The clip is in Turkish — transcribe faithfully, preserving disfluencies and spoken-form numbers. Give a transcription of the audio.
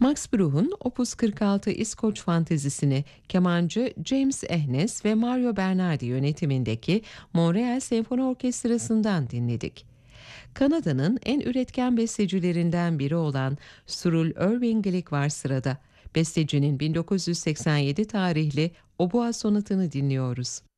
Max Bruch'un Opus kırk altı İskoç fantezisini kemancı James Ehnes ve Mario Bernardi yönetimindeki Montreal Senfoni Orkestrası'ndan dinledik. Kanada'nın en üretken bestecilerinden biri olan Cyril Irving Gillick var sırada. Bestecinin bin dokuz yüz seksen yedi tarihli Obua sonatını dinliyoruz.